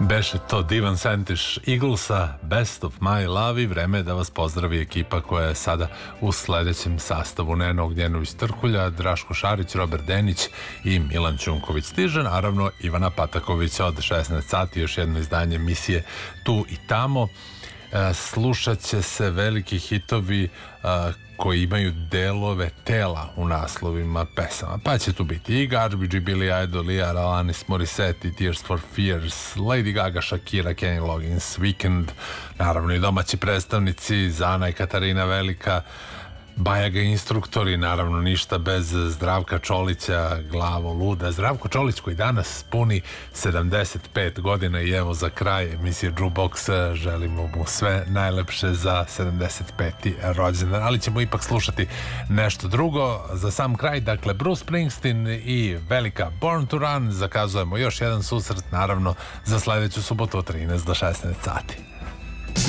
Beše to divan sentiš Eaglesa, Best of My Love, i vreme je da vas pozdravi ekipa koja je sada u sledećem sastavu: Nena Ognjenović-Trkulja, Draško Šarić, Robert Denić i Milan Ćunković. Stiže naravno Ivana Patakovića od 16 sati, još jedno izdanje emisije Tu i tamo. Slušat će se veliki hitovi koji imaju delove tela u naslovima pesama, pa će tu biti i Garbage, Billy Idol, Alanis Morissette, Tears for Fears, Lady Gaga, Shakira, Kenny Loggins, Weekend, naravno i domaći predstavnici Zana i Katarina Velika, Bajaga instruktori, naravno ništa bez Zdravka Čolića, Glavo luda. Zdravko Čolić koji danas puni 75 godina, i evo za kraj emisije Jukebox želimo mu sve najlepše za 75. rođendan, ali ćemo ipak slušati nešto drugo za sam kraj. Dakle, Bruce Springsteen i velika Born to Run. Zakazujemo još jedan susret, naravno za sledeću subotu od 13 do 16 sati.